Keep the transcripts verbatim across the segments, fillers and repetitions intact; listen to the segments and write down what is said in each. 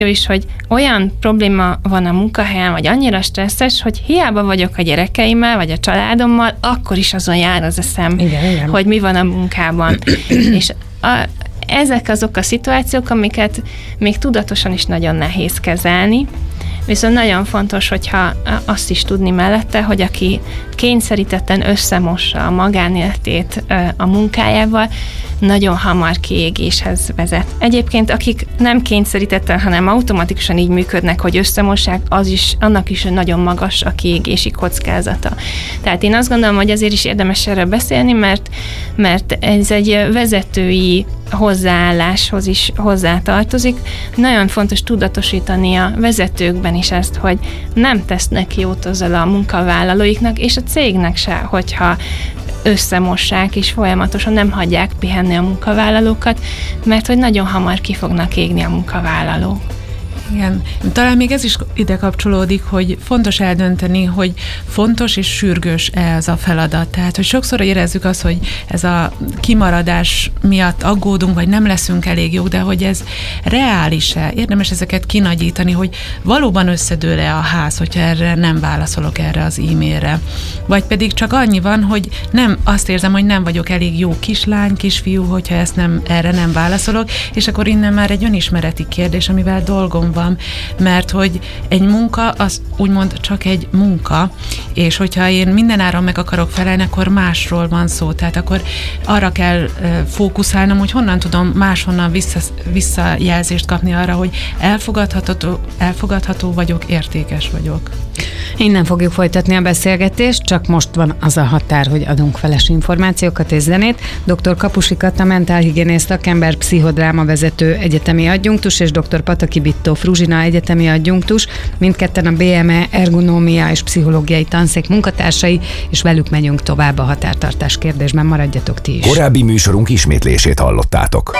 is, hogy olyan probléma van a munkahelyen, vagy annyira stresszes, hogy hiába vagyok a gyerekeimmel, vagy a családommal, akkor is azon jár az eszem, igen, igen. hogy mi van a munkában. És a, ezek azok a szituációk, amiket még tudatosan is nagyon nehéz kezelni, viszont nagyon fontos, hogyha azt is tudni mellette, hogy aki kényszerítetten összemossa a magánéletét a munkájával, nagyon hamar kiégéshez vezet. Egyébként akik nem kényszerítetten, hanem automatikusan így működnek, hogy összemossák, az is, annak is nagyon magas a kiégési kockázata. Tehát én azt gondolom, hogy azért is érdemes erről beszélni, mert, mert ez egy vezetői hozzáálláshoz is hozzátartozik. Nagyon fontos tudatosítani a vezetőkben is ezt, hogy nem tesznek jót azzal a munkavállalóiknak, és a cégnek se, hogyha összemossák, és folyamatosan nem hagyják pihenni a munkavállalókat, mert hogy nagyon hamar ki fognak égni a munkavállalók. Igen. Talán még ez is ide kapcsolódik, hogy fontos eldönteni, hogy fontos és sürgős ez a feladat. Tehát, hogy sokszor érezzük azt, hogy ez a kimaradás miatt aggódunk, vagy nem leszünk elég jók, de hogy ez reális-e? Érdemes ezeket kinagyítani, hogy valóban összedől-e a ház, hogyha erre nem válaszolok erre az e-mailre. Vagy pedig csak annyi van, hogy nem, azt érzem, hogy nem vagyok elég jó kislány, kisfiú, hogyha ezt nem, erre nem válaszolok, és akkor innen már egy önismereti kérdés, amivel dolgom van, mert hogy egy munka az úgymond csak egy munka, és hogyha én mindenáron meg akarok felelni, akkor másról van szó, tehát akkor arra kell fókuszálnom, hogy honnan tudom máshonnan vissza, visszajelzést kapni arra, hogy elfogadható, elfogadható vagyok, értékes vagyok. Innen fogjuk folytatni a beszélgetést, csak most van az a határ, hogy adunk feles információkat és zenét. doktor Kapusi Kata, mentálhigiénész szakember, pszichodráma vezető, egyetemi adjunktus, és doktor Pataki Bittó Fruzsina, egyetemi adjunktus, mindketten a bé em e ergonómia és pszichológiai tanszék munkatársai, és velük megyünk tovább a határtartás kérdésben. Maradjatok ti is. Korábbi műsorunk ismétlését hallottátok.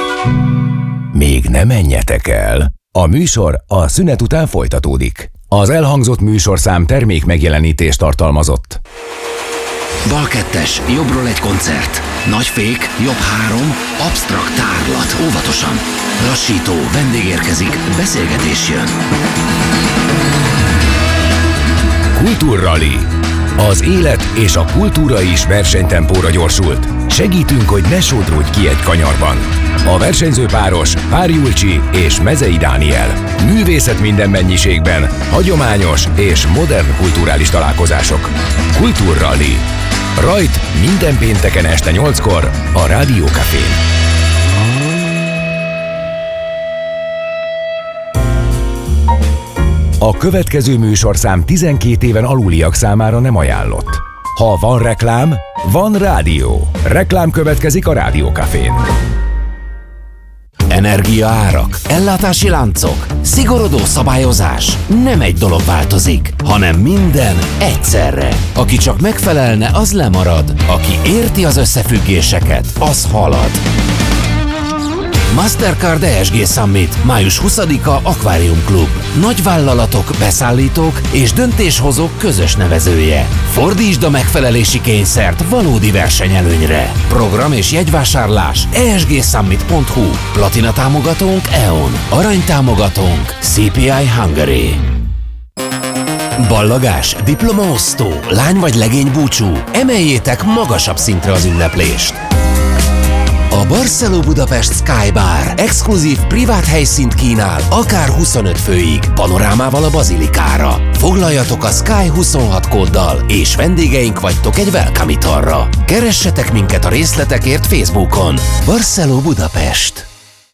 Még ne menjetek el. A műsor a szünet után folytatódik. Az elhangzott műsorszám termék megjelenítést tartalmazott. Bal kettes, jobbról egy koncert. Nagy fék, jobb három, absztrakt tárlat, óvatosan. Lassító, vendég érkezik, beszélgetés jön. Kultúrrali. Az élet és a kultúra is versenytempóra gyorsult. Segítünk, hogy ne sodródj ki egy kanyarban. A versenyző páros Pár Julcsi és Mezei Dániel. Művészet minden mennyiségben, hagyományos és modern kulturális találkozások. Kultúrrali. Rajt minden pénteken este nyolckor a Rádió Cafén. A következő műsorszám tizenkét éven aluliak számára nem ajánlott. Ha van reklám, van rádió. Reklám következik a Rádió Cafén. Energiaárak, ellátási láncok, szigorodó szabályozás. Nem egy dolog változik, hanem minden egyszerre. Aki csak megfelelne, az lemarad. Aki érti az összefüggéseket, az halad. Mastercard e es gé Summit, május huszadika, Aquarium Club. Nagyvállalatok, beszállítók és döntéshozók közös nevezője. Fordítsd a megfelelési kényszert valódi versenyelőnyre. Program és jegyvásárlás e es gé summit pont hu. Platina támogatónk é o en. Arany támogatónk cé pé i Hungary. Ballagás, diplomaosztó, lány vagy legény búcsú. Emeljétek magasabb szintre az ünneplést. A Barceló Budapest Sky Bar exkluzív privát helyszínt kínál, akár huszonöt főig, panorámával a bazilikára. Foglaljatok a Sky huszonhat kóddal, és vendégeink vagytok egy welcome italra. Keressetek minket a részletekért Facebookon. Barceló Budapest.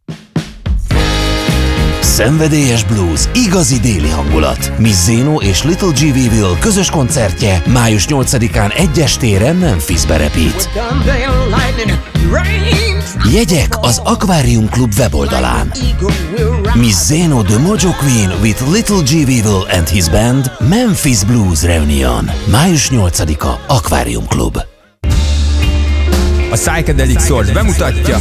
Szenvedélyes blues, igazi déli hangulat. Miss Zeno és Little G. Weevil közös koncertje május nyolcadikán egy estére Memphisbe repít. Jegyek az Aquarium Club weboldalán. Miss Zeno the Mojo Queen with Little G. Weevil and his band Memphis Blues Reunion. május nyolcadika, Aquarium Club. A Psychedelic Source bemutatja.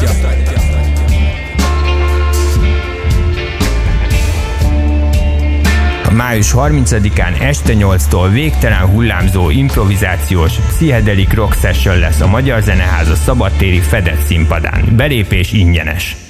május harmincadikán este nyolctól végtelen hullámzó improvizációs Psychedelic Rock Session lesz a Magyar Zeneháza szabadtéri fedett színpadán. Belépés ingyenes.